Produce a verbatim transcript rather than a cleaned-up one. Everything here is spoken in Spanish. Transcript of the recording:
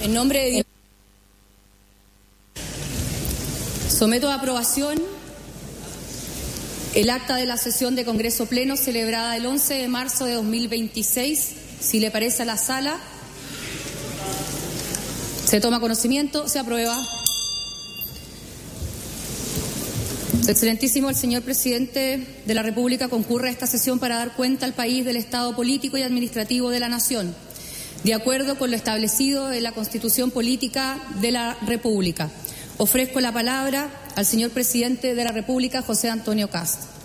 En nombre de Dios, someto a aprobación el acta de la sesión de Congreso Pleno celebrada el once de marzo de dos mil veintiséis. Si le parece a la sala, se toma conocimiento, se aprueba. Excelentísimo, el señor presidente de la República concurre a esta sesión para dar cuenta al país del estado político y administrativo de la nación, de acuerdo con lo establecido en la Constitución Política de la República. Ofrezco la palabra al señor presidente de la República, José Antonio Kast.